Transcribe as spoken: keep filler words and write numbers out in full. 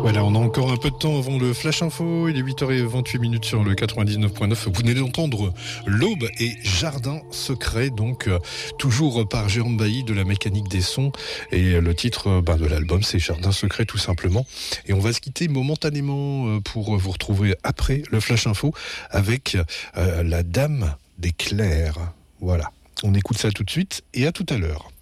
Voilà, on a encore un peu de temps avant le Flash Info. Il est huit heures vingt-huit minutes sur le quatre-vingt-dix-neuf point neuf. Vous venez d'entendre L'Aube et Jardin Secret, donc euh, toujours par Jérôme Bailly de la Mécanique des Sons. Et le titre euh, bah, de l'album, c'est Jardin Secret tout simplement. Et on va se quitter momentanément euh, pour vous retrouver après le Flash Info avec euh, la Dame des Clairs. Voilà, on écoute ça tout de suite et à tout à l'heure.